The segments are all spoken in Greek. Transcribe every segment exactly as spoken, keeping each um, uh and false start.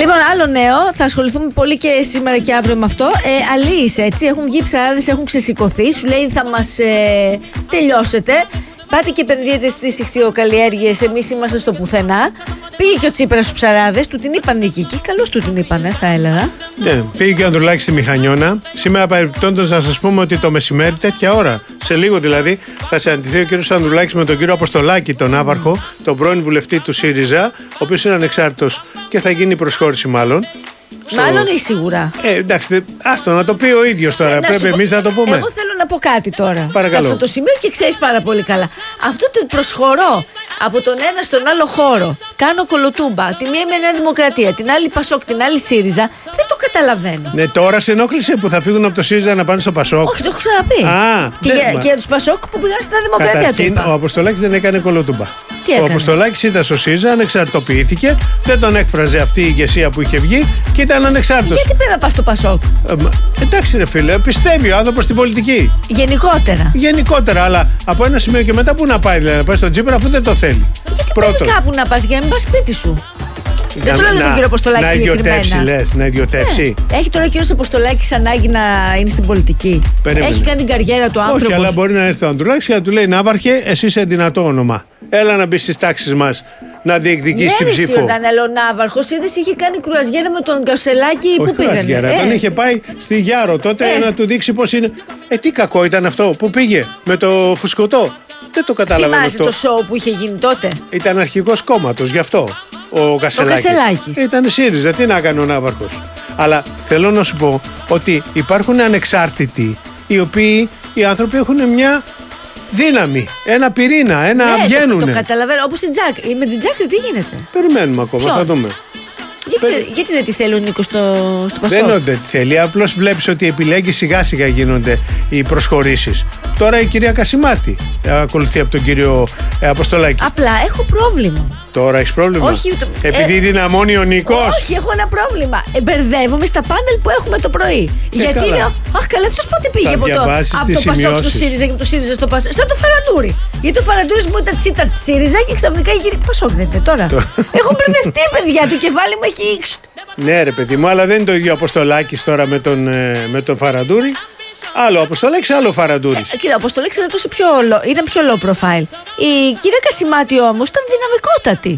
Λοιπόν, άλλο νέο, θα ασχοληθούμε πολύ και σήμερα και αύριο με αυτό. Ε, αλείς, έτσι, έχουν βγει ψαράδες, έχουν ξεσηκωθεί. Σου λέει θα μας ε, τελειώσετε. Πάτε και επενδύετε στις ιχθυοκαλλιέργειες. Εμείς είμαστε στο πουθενά. Πήγε και ο Τσίπρας στους ψαράδες, του την είπαν εκεί. Καλώς του την είπανε, θα έλεγα. Ναι, πήγε και ο Ανδρουλάκης στη Μηχανιώνα. Σήμερα, παρεμπιπτόντως, να σας πούμε ότι το μεσημέρι, τέτοια ώρα, σε λίγο δηλαδή, θα συναντηθεί ο κύριος Ανδρουλάκης με τον κύριο Αποστολάκη, τον Ναύαρχο, mm. τον πρώην βουλευτή του ΣΥΡΙΖΑ, ο οποίος είναι ανεξάρτητος και θα γίνει προσχώρηση μάλλον. Στο... Μάλλον ή σίγουρα. Ε, εντάξει, άστο να το πει ο ίδιος τώρα. Ε, Πρέπει εμείς να το πούμε. Εγώ θέλω να πω κάτι τώρα. Παρακαλώ. Σε αυτό το σημείο και ξέρεις πάρα πολύ καλά. Αυτό το προσχωρώ από τον ένα στον άλλο χώρο. Κάνω κολοτούμπα. Τη μία με Νέα Δημοκρατία, την άλλη Πασόκ, την άλλη ΣΥΡΙΖΑ. Δεν το καταλαβαίνω. Ναι, τώρα σε ενόχλησε που θα φύγουν από το ΣΥΡΙΖΑ να πάνε στο Πασόκ. Όχι, το έχω ξαναπεί. Α, και, για, και για τους Πασόκ που πήγαν στη Νέα Δημοκρατία. Καταρχήν, ο Αποστολάκης δεν έκανε κολοτούμπα. Τι ο έκανε? Αποστολάκης ήταν στο ΣΥΡΙΖΑ, ανεξαρτητοποιήθηκε, δεν τον έκφραζε αυτή η ηγεσία που είχε βγει και ήταν ανεξάρτητος. Γιατί πρέπει να πας στο Πασόκ? Ε, εντάξει, ρε φίλε, πιστεύει ο άνθρωπος στην πολιτική. Γενικότερα. Γενικότερα, αλλά από ένα σημείο και μετά πού να πάει, δηλαδή, να πάει στον Τσίπρα αφού δεν το θέλει. Γιατί Πρώτον. πρέπει κάπου να πας για να μην πας σπίτι σου. Δεν το λέω για τον κύριο Αποστολάκη συγκεκριμένα. Να ιδιωτεύσει, λες, να ιδιωτεύσει. Ναι. Έχει τώρα ο κύριος Αποστολάκης ανάγκη να είναι στην πολιτική? Περίμενε. Έχει κάνει την καριέρα του άνθρωπος. Όχι, αλλά μπορεί να έρθει ο Ανδρουλάκης και να του λέει Ναύαρχε, εσύ είσαι δυνατό όνομα. Έλα να μπει στις τάξεις μας να διεκδικήσεις την ψήφο. Ναι, όταν έλα ο Ναύαρχος, είδες, είχε κάνει κρουαζιέρα με τον Κασελάκη. Πού πήγαινε? Ε. Τον είχε πάει στη Γιάρο τότε ε. να του δείξει πώς είναι. Ε, τι κακό ήταν αυτό που πήγε με το φουσκωτό. Δεν το κατάλαβα. Θυμάσαι το σοου που είχε γίνει τότε? Ήταν αρχηγός κόμματος, γι' αυτό. Ο Κασελάκης. Ο Κασελάκης. Ήταν ΣΥΡΙΖΑ, τι να κάνει ο Ναύαρχος. Αλλά θέλω να σου πω ότι υπάρχουν ανεξάρτητοι οι οποίοι οι άνθρωποι έχουν μια δύναμη, ένα πυρήνα, ένα ναι, βγαίνουν. Το, το καταλαβαίνω. Όπως η Τζάκρη. Με την Τζάκρη τι γίνεται? Περιμένουμε ακόμα, Ποιο? θα δούμε. Γιατί, Πε... γιατί δεν τη θέλει ο Νίκος στο, στο Πασόκ? Δεν είναι ότι δεν τη θέλει, απλώς βλέπεις ότι επιλέγει σιγά σιγά γίνονται οι προσχωρήσεις. Τώρα η κυρία Κασιμάτη ακολουθεί από τον κύριο ε, Αποστολάκη. Απλά έχω πρόβλημα. Τώρα έχεις πρόβλημα? Όχι, το... Επειδή ε... δυναμώνει ο Νίκος. Όχι, έχω ένα πρόβλημα. Ε, μπερδεύομαι στα πάνελ που έχουμε το πρωί. Ε, Γιατί καλά. λέω, αχ, καλά, αυτός πότε πήγε από το, από το Πασόκ στο ΣΥΡΙΖΑ και από το ΣΥΡΙΖΑ στο Πασόκ? Σαν το Φαραντούρι. Γιατί ο Φαραντούρης μου ήταν τσίτα τη ΣΥΡΙΖΑ και ξαφνικά γύρει Πασόκ. Δεν είναι τώρα. Έχω μπερδευτεί, παιδιά, το κεφάλι μου έχει ήξτ. Ναι, ρε παιδί μου, αλλά δεν είναι το ίδιο Αποστολάκης τώρα με τον, ε, με τον Φαραντούρη. Άλλο Αποστολάκης, άλλο Φαραντούρης. Ε, κοίτα, ο Αποστολάκης ήταν, πιο, ήταν πιο low profile. Η κυρία Κασιμάτη όμως ήταν δυναμικότατη.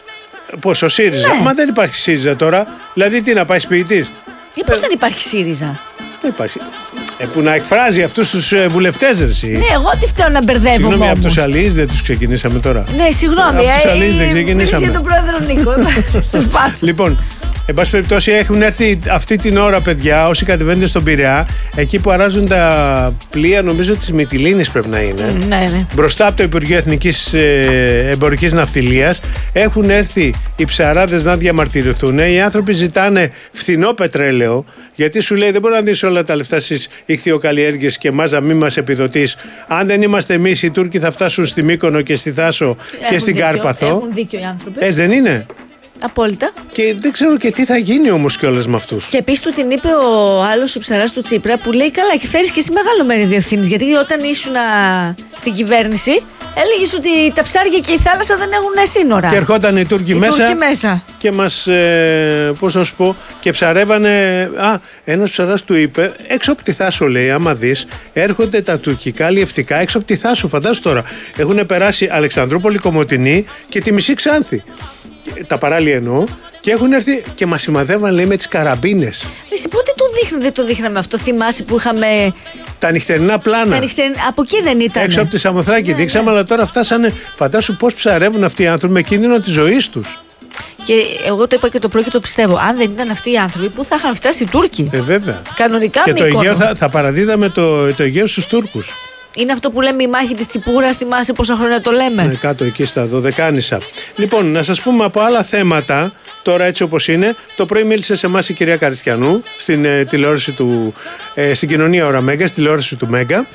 Πώς, ο ΣΥΡΙΖΑ? Ναι. Μα δεν υπάρχει ΣΥΡΙΖΑ τώρα. Δηλαδή τι, να πάει σπίτι της? Ε, πώς ε, δεν υπάρχει ΣΥΡΙΖΑ? Δεν υπάρχει. Ε, που να εκφράζει αυτούς τους ε, βουλευτές, ρε εσύ. Ναι, εγώ τι φταίω να μπερδεύομαι? Συγγνώμη, από τους Αλείς δεν τους ξεκινήσαμε τώρα? Ναι, συγγνώμη. Από τους Αλείς δεν ξεκινήσαμε. Για τον πρόεδρο Νίκο. Λοιπόν, εν πάση περιπτώσει, έχουν έρθει αυτή την ώρα, παιδιά, όσοι κατεβαίνετε στον Πειραιά, εκεί που αράζουν τα πλοία, νομίζω της Μυτιλήνης πρέπει να είναι. Mm, ναι, ναι. Μπροστά από το Υπουργείο Εθνικής ε, Εμπορικής Ναυτιλίας έχουν έρθει οι ψαράδες να διαμαρτυρηθούν. Οι άνθρωποι ζητάνε φθηνό πετρέλαιο, γιατί σου λέει δεν μπορεί να δεις όλα τα λεφτά στις ιχθυοκαλλιέργειες και εμάς να μην μας επιδοτείς. Αν δεν είμαστε εμείς, οι Τούρκοι θα φτάσουν στη Μύκονο και στη Θάσο έχουν και στην δίκιο, Κάρπαθο. Έχουν δίκιο οι άνθρωποι. Έτσι δεν είναι? Απόλυτα. Και δεν ξέρω και τι θα γίνει όμως κιόλας με αυτούς. Και επίσης του την είπε ο άλλος ο ψαράς του Τσίπρα που λέει καλά και φέρεις και εσύ μεγάλο μερίδιο ευθύνης. Γιατί όταν ήσουν στην κυβέρνηση έλεγες ότι τα ψάρια και η θάλασσα δεν έχουν σύνορα. Και ερχόταν οι Τούρκοι, οι μέσα, Τούρκοι μέσα και μας, ε, πώς να σου πω, και ψαρεύανε. Α, ένας ψαράς του είπε, έξω από τη Θάσο λέει, άμα δεις, έρχονται τα τουρκικά λιευτικά έξω από τη Θάσο. Φαντάσου τώρα, έχουν περάσει Αλεξανδρούπολη, Κομοτηνή και τη μισή Ξάνθη. Τα παράλια εννοώ, και έχουν έρθει και μας σημαδεύαν, λέει, με τις καραμπίνες. Εσύ πότε το δείχνουν, δεν το δείχναμε αυτό? Θυμάσαι που είχαμε τα νυχτερινά πλάνα? Τα νυχτερινά, από εκεί δεν ήταν? Έξω από τη Σαμοθράκη, ναι, δείξαμε, ναι. Αλλά τώρα φτάσανε. Φαντάσου πώς ψαρεύουν αυτοί οι άνθρωποι με κίνδυνο της ζωής τους. Και εγώ το είπα και το πρωί και το πιστεύω. Αν δεν ήταν αυτοί οι άνθρωποι, πού θα είχαν φτάσει οι Τούρκοι? Ε, βέβαια. Κανονικά και Μύκονο. Το Αιγαίο θα, θα παραδίδαμε το, το Αιγαίο στους Τούρκους. Είναι αυτό που λέμε η μάχη της Τσιπούρας, θυμάσαι πόσα χρόνια το λέμε? Ναι, κάτω εκεί στα Δωδεκάνησα. Λοιπόν, να σας πούμε από άλλα θέματα, τώρα έτσι όπως είναι. Το πρωί μίλησε σε εμάς η κυρία Καριστιανού στην ε, τηλεόραση του, ε, στην κοινωνία Ωρα Μέγκα, στην τηλεόραση του Μέγκα.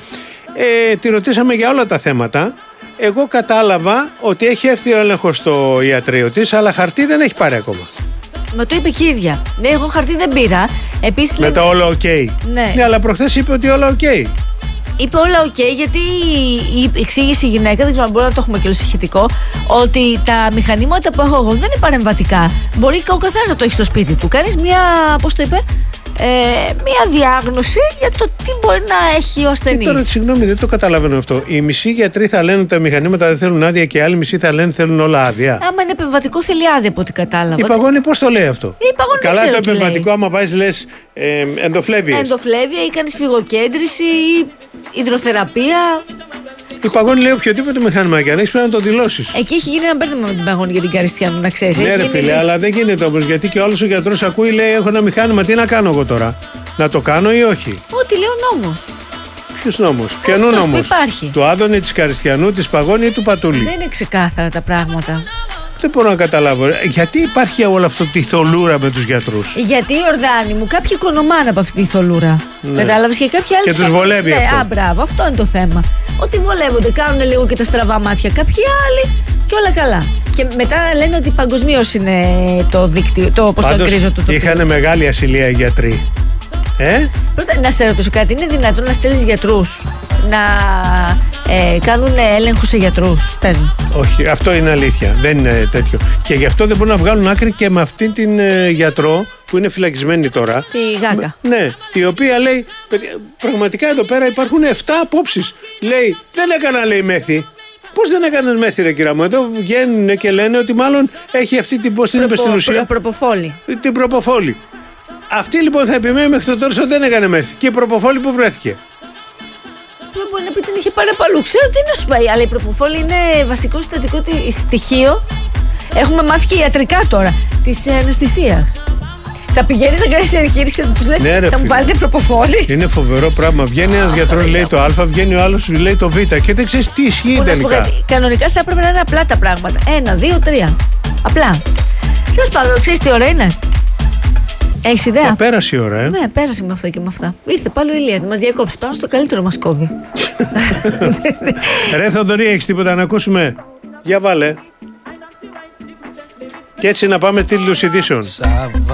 Ε, τη ρωτήσαμε για όλα τα θέματα. Εγώ κατάλαβα ότι έχει έρθει ο έλεγχος στο ιατρείο της, αλλά χαρτί δεν έχει πάρει ακόμα. Μα το είπε και η ίδια. Ναι, εγώ χαρτί δεν πήρα. Επίσης, με λέμε... το όλο οκ. Okay. Ναι. Ναι, αλλά προχθές είπε ότι όλα οκ. Okay. είπε όλα οκ, okay, γιατί η εξήγηση η γυναίκα, δεν ξέρω αν μπορεί να το έχουμε και όλο ηχητικό, ότι τα μηχανήματα που έχω εγώ δεν είναι παρεμβατικά. Μπορεί ο καθένας να το έχει στο σπίτι του. Κάνεις μια, πώς το είπε, ε, μια διάγνωση για το τι μπορεί να έχει ο ασθενής. Τώρα, συγγνώμη, δεν το καταλαβαίνω αυτό. Οι μισοί γιατροί θα λένε ότι τα μηχανήματα δεν θέλουν άδεια και οι άλλοι μισοί θα λένε θέλουν όλα άδεια. Άμα είναι επεμβατικό, θέλει άδεια από ό,τι κατάλαβα. Η παγόνη πώς το λέει αυτό? Η παγόνη Καλά, δεν το ξέρω επεμβατικό, άμα βάζεις λες ε, ενδοφλέβειες. Ενδοφλέβεια ή κάνεις φυγοκέντρηση ή υδροθεραπεία. Η παγόνη λέει οποιοδήποτε μηχάνημα και αν έχεις πρέπει να το δηλώσεις. Εκεί έχει γίνει ένα μπέρδεμα με την παγόνη για την Καριστιανού, να ξέρεις. Ναι, ρε φίλε, αλλά δεν γίνεται όμως, γιατί και όλος ο γιατρός ακούει, λέει: έχω ένα μηχάνημα, τι να κάνω εγώ τώρα? Να το κάνω ή όχι? Ό,τι λέει ο νόμος. Ποιος νόμος? Ποιανού νόμος? Του Άδωνη, της Καριστιανού, της Παγώνη ή του Πατούλη? Δεν είναι ξεκάθαρα τα πράγματα. Δεν μπορώ να καταλάβω. Γιατί υπάρχει όλο αυτό τη θολούρα με τους γιατρούς? Γιατί, Ιορδάνη μου, κάποιοι οικονομάνε από αυτή τη θολούρα. Ναι. Κατάλαβες, και κάποιοι άλλοι. Και τους βολεύει ναι, αυτό. Α, μπράβο, αυτό είναι το θέμα. Ότι βολεύονται, κάνουν λίγο και τα στραβά μάτια κάποιοι άλλοι και όλα καλά. Και μετά λένε ότι παγκοσμίως είναι το δίκτυο, το πώς το κρίζω το τοπίο. Είχαν μεγάλη ασυλία οι γιατροί. Ε? Πρώτα, να σε ρωτήσω κάτι, είναι δυνατόν να στέλνεις γιατρούς να ε, κάνουν έλεγχο σε γιατρούς? Πες μου. Όχι, αυτό είναι αλήθεια. Δεν είναι τέτοιο. Και γι' αυτό δεν μπορούν να βγάλουν άκρη και με αυτήν την ε, γιατρό που είναι φυλακισμένη τώρα. Τη Γάκα. Με, ναι, η οποία λέει, πραγματικά εδώ πέρα υπάρχουν εφτά απόψεις. Λέει, δεν έκανα, λέει, μέθη. Πώς δεν έκανες μέθη, ρε κύρα μου? Εδώ βγαίνουν και λένε ότι μάλλον έχει αυτή την, πώς την είπε στην ουσία, προποφόλη. Την προποφόλη. Αυτή λοιπόν θα επιμένει μέχρι το τέλος ότι δεν έκανε μέθη. Και η προποφόλη που βρέθηκε? Μπορεί να πει την είχε πάρει από αλλού. Ξέρω τι να σου πάει, αλλά η προποφόλη είναι βασικό συστατικό στοιχείο. Έχουμε μάθει και ιατρικά τώρα της αναισθησίας. Θα πηγαίνει να κάνει εγχείρηση και θα του λες: ναι, θα μου βάλετε προποφόλη. Είναι φοβερό πράγμα. Βγαίνει ένας γιατρός, λέει το Α, βγαίνει ο άλλος, λέει το Β και δεν ξέρει τι ισχύει τελικά. Κανονικά θα έπρεπε να είναι απλά τα πράγματα. Ένα, δύο, τρία. Απλά. Τέλος πάντων, ξέρει τι ώρα είναι? Έχεις ιδέα? Ε, πέρασε η ώρα, ε. Ναι, πέρασε με αυτά και με αυτά. Ήρθε πάλι ο Ηλίας να μας διακόψει. Πάνω στο καλύτερο μας κόβει. Ρε Θοδωρή, έχεις τίποτα να ακούσουμε? Για βάλε. Και έτσι να πάμε τίτλους ειδήσεων.